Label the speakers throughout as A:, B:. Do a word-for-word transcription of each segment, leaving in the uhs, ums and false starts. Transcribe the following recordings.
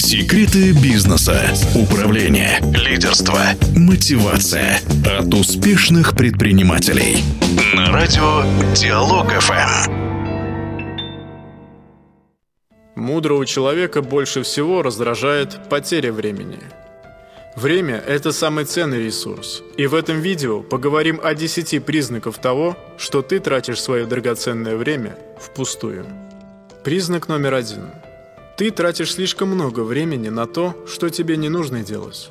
A: Секреты бизнеса, управления, лидерства, мотивация от успешных предпринимателей. На радио Диалог эф эм.
B: Мудрого человека больше всего раздражает потеря времени. Время – это самый ценный ресурс. И в этом видео поговорим о десяти признаках того, что ты тратишь свое драгоценное время впустую. Признак номер один. Ты тратишь слишком много времени на то, что тебе не нужно делать.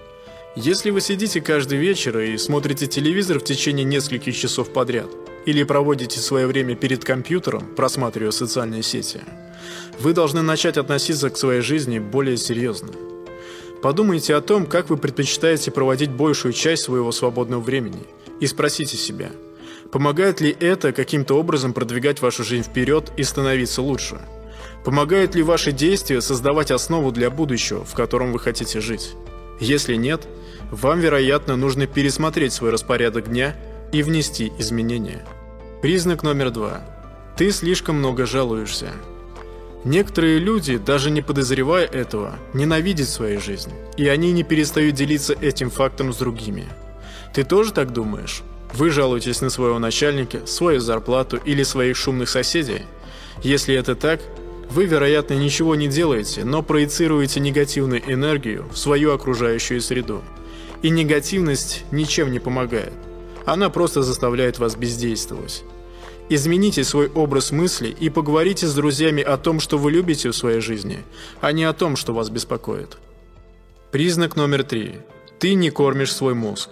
B: Если вы сидите каждый вечер и смотрите телевизор в течение нескольких часов подряд, или проводите свое время перед компьютером, просматривая социальные сети, вы должны начать относиться к своей жизни более серьезно. Подумайте о том, как вы предпочитаете проводить большую часть своего свободного времени, и спросите себя, помогает ли это каким-то образом продвигать вашу жизнь вперед и становиться лучше? Помогают ли ваши действия создавать основу для будущего, в котором вы хотите жить? Если нет, вам, вероятно, нужно пересмотреть свой распорядок дня и внести изменения. Признак номер два. Ты слишком много жалуешься. Некоторые люди, даже не подозревая этого, ненавидят свою жизнь, и они не перестают делиться этим фактом с другими. Ты тоже так думаешь? Вы жалуетесь на своего начальника, свою зарплату или своих шумных соседей? Если это так, вы, вероятно, ничего не делаете, но проецируете негативную энергию в свою окружающую среду. И негативность ничем не помогает. Она просто заставляет вас бездействовать. Измените свой образ мысли и поговорите с друзьями о том, что вы любите в своей жизни, а не о том, что вас беспокоит. Признак номер три. Ты не кормишь свой мозг.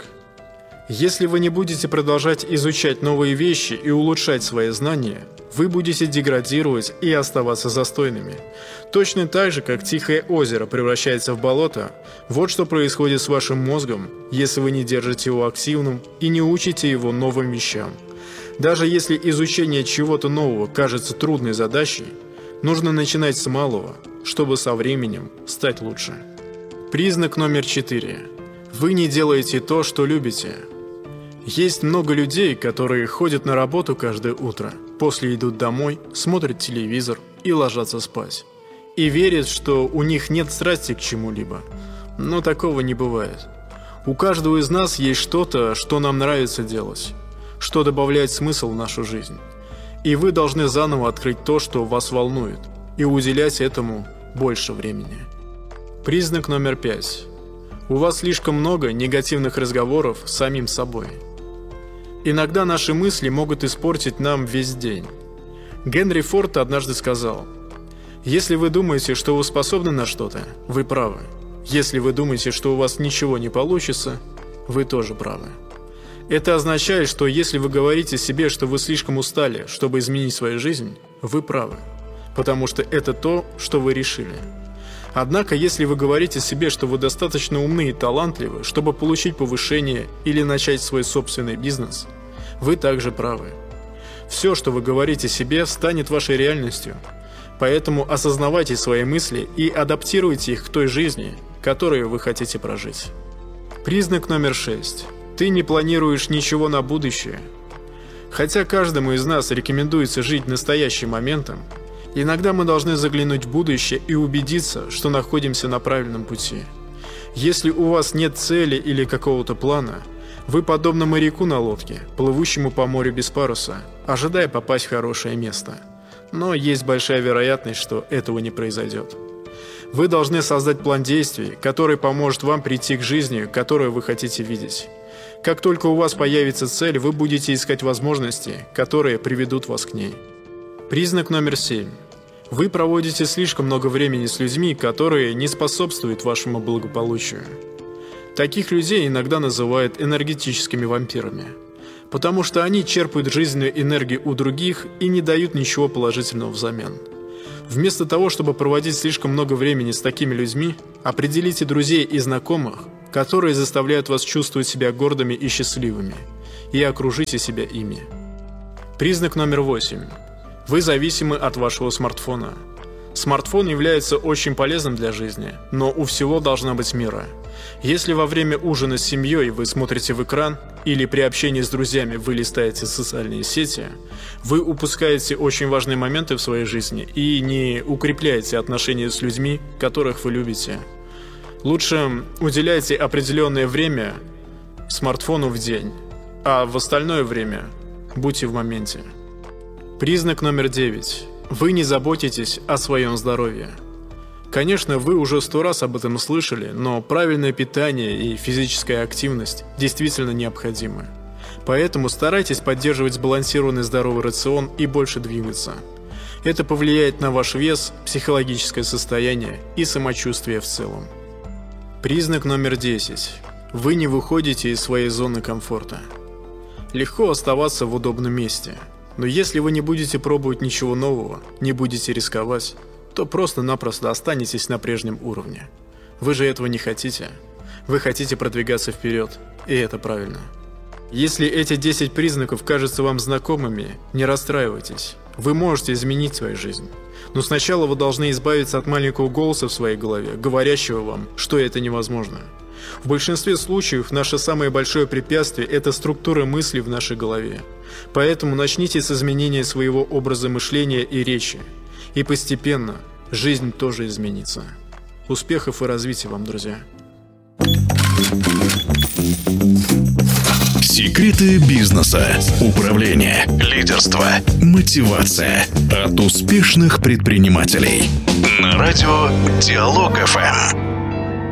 B: Если вы не будете продолжать изучать новые вещи и улучшать свои знания, вы будете деградировать и оставаться застойными. Точно так же, как тихое озеро превращается в болото, вот что происходит с вашим мозгом, если вы не держите его активным и не учите его новым вещам. Даже если изучение чего-то нового кажется трудной задачей, нужно начинать с малого, чтобы со временем стать лучше. Признак номер четыре. Вы не делаете то, что любите. Есть много людей, которые ходят на работу каждое утро, после идут домой, смотрят телевизор и ложатся спать. И верят, что у них нет страсти к чему-либо. Но такого не бывает. У каждого из нас есть что-то, что нам нравится делать, что добавляет смысл в нашу жизнь. И вы должны заново открыть то, что вас волнует, и уделять этому больше времени. Признак номер пять. У вас слишком много негативных разговоров с самим собой. Иногда наши мысли могут испортить нам весь день. Генри Форд однажды сказал: «Если вы думаете, что вы способны на что-то, вы правы. Если вы думаете, что у вас ничего не получится, вы тоже правы». Это означает, что если вы говорите себе, что вы слишком устали, чтобы изменить свою жизнь, вы правы, потому что это то, что вы решили. Однако, если вы говорите себе, что вы достаточно умны и талантливы, чтобы получить повышение или начать свой собственный бизнес, вы также правы. Все, что вы говорите себе, станет вашей реальностью. Поэтому осознавайте свои мысли и адаптируйте их к той жизни, которую вы хотите прожить. Признак номер шесть. Ты не планируешь ничего на будущее. Хотя каждому из нас рекомендуется жить настоящим моментом, иногда мы должны заглянуть в будущее и убедиться, что находимся на правильном пути. Если у вас нет цели или какого-то плана, вы подобны моряку на лодке, плывущему по морю без паруса, ожидая попасть в хорошее место. Но есть большая вероятность, что этого не произойдет. Вы должны создать план действий, который поможет вам прийти к жизни, которую вы хотите видеть. Как только у вас появится цель, вы будете искать возможности, которые приведут вас к ней. Признак номер семь. Вы проводите слишком много времени с людьми, которые не способствуют вашему благополучию. Таких людей иногда называют энергетическими вампирами, потому что они черпают жизненную энергию у других и не дают ничего положительного взамен. Вместо того, чтобы проводить слишком много времени с такими людьми, определите друзей и знакомых, которые заставляют вас чувствовать себя гордыми и счастливыми, и окружите себя ими. Признак номер восемь. Вы зависимы от вашего смартфона. Смартфон является очень полезным для жизни, но у всего должна быть мера. Если во время ужина с семьей вы смотрите в экран или при общении с друзьями вы листаете социальные сети, вы упускаете очень важные моменты в своей жизни и не укрепляете отношения с людьми, которых вы любите. Лучше уделяйте определенное время смартфону в день, а в остальное время будьте в моменте. Признак номер девять. Вы не заботитесь о своем здоровье. Конечно, вы уже сто раз об этом слышали, но правильное питание и физическая активность действительно необходимы. Поэтому старайтесь поддерживать сбалансированный здоровый рацион и больше двигаться. Это повлияет на ваш вес, психологическое состояние и самочувствие в целом. Признак номер десять. Вы не выходите из своей зоны комфорта. Легко оставаться в удобном месте, но если вы не будете пробовать ничего нового, не будете рисковать, то просто-напросто останетесь на прежнем уровне. Вы же этого не хотите. Вы хотите продвигаться вперед, и это правильно. Если эти десять признаков кажутся вам знакомыми, не расстраивайтесь. Вы можете изменить свою жизнь. Но сначала вы должны избавиться от маленького голоса в своей голове, говорящего вам, что это невозможно. В большинстве случаев наше самое большое препятствие – это структура мысли в нашей голове. Поэтому начните с изменения своего образа мышления и речи. И постепенно жизнь тоже изменится. Успехов и развития вам, друзья!
A: Секреты бизнеса, управления, лидерства, мотивация от успешных предпринимателей. На радио Диалог эф эм.